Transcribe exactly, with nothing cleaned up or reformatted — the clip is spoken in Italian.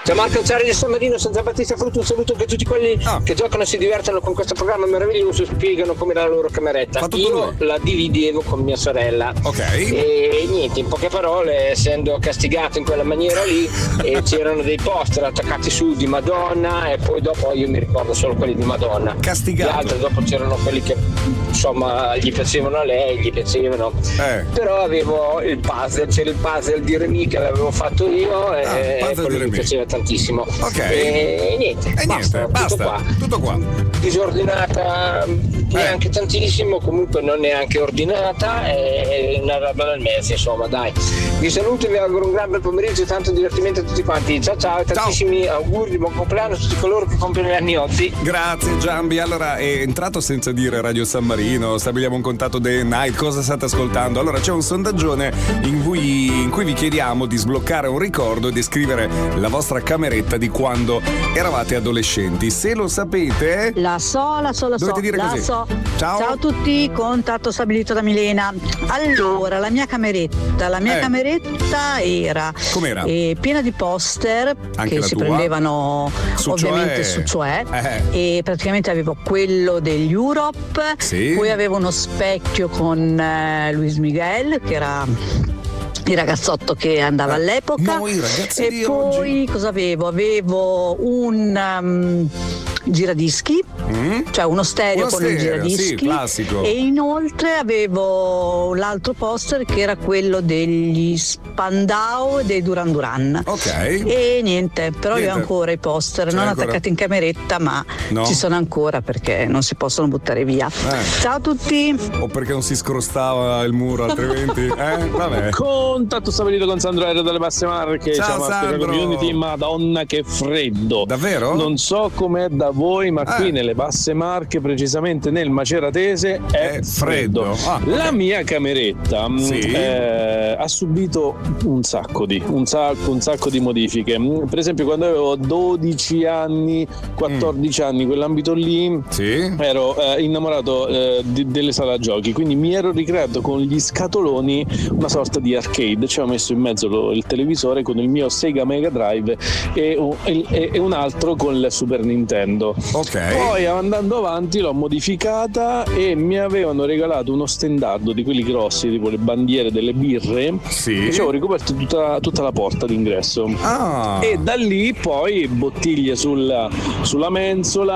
C'è Marco Ciari di San Marino, San Battista Frutto, un saluto anche a tutti quelli Ah. che giocano e si divertono con questo programma meraviglioso e spiegano come la loro cameretta. Fatto Io tu lui. la dividevo con mia sorella. Ok. E niente, in poche parole, essendo castigato in quella maniera lì, e c'erano dei poster attaccati su di Madonna e poi dopo io mi ricordo solo quelli di Madonna. Castigato. Gli altri dopo c'erano quelli che insomma gli piacevano a lei, gli piacevano. Eh. Però avevo il puzzle, c'era il puzzle di Remy che l'avevo fatto io e Ah, puzzle quello di mi Remy. piaceva tantissimo. Ok. E niente, E basta, niente, basta. tutto qua. Tutto qua. Disordinata neanche tantissimo, comunque non neanche ordinata, è una roba nel mezzo, insomma, dai. Vi saluto e vi auguro un gran bel pomeriggio e tanto divertimento a tutti quanti. Ciao ciao e tantissimi auguri di buon compleanno a tutti coloro che compiono gli anni oggi. Grazie Giambi. Allora, è entrato senza dire Radio San Marino, stabiliamo un contatto day and night, cosa state ascoltando? Allora c'è un sondaggione in cui, in cui vi chiediamo di sbloccare un ricordo e descrivere la vostra cameretta di quando eravate adolescenti. Se lo sapete, La so, la so, la dovete so, dire la così. so. Ciao. Ciao a tutti, contatto stabilito da Milena. Allora, la mia cameretta, la mia Eh. cameretta era Com'era? eh, piena di poster Anche che la si tua? prendevano Su ovviamente Cioè? su Cioè Eh. e praticamente avevo quello degli Europe, Sì. poi avevo uno specchio con eh, Luis Miguel che era il ragazzotto che andava Eh, all'epoca. no, i ragazzi e di poi oggi. cosa avevo? Avevo un um, giradischi, Mm? cioè uno stereo Uno con il stereo, giradischi, sì, classico. e inoltre avevo l'altro poster che era quello degli Spandau e dei Duran Duran. Ok. E niente, però io ho Niente. ancora i poster, Ce non l'hai ancora? attaccati in cameretta, ma No? ci sono ancora perché non si possono buttare via. Eh. Ciao a tutti! O perché non si scrostava il muro altrimenti? Eh, vabbè. Contatto stabilito con Sandro Aereo dalle Basse Marche. Ciao, Ciao Master Sandro. Community, madonna che freddo. Davvero? Non so com'è da voi, ma Eh. qui nelle Basse Marche, precisamente nel Maceratese, è, È freddo. Ah, La ok. mia cameretta mh, Sì. eh, ha subito un sacco di un sacco, un sacco di modifiche. Mh, Per esempio, quando avevo dodici anni, quattordici anni, quell'ambito lì, Sì. ero eh, innamorato eh, di- delle sale giochi, quindi mi ero ricreato con gli scatoloni una sorta di arcade. Ci avevo messo in mezzo lo- il televisore con il mio Sega Mega Drive e, un- e- e un altro con il Super Nintendo. Ok. Poi andando avanti l'ho modificata e mi avevano regalato uno stendardo di quelli grossi, tipo le bandiere delle birre, Sì. e ci avevo ricoperto tutta, tutta la porta d'ingresso. Ah. E da lì poi bottiglie sulla, sulla mensola,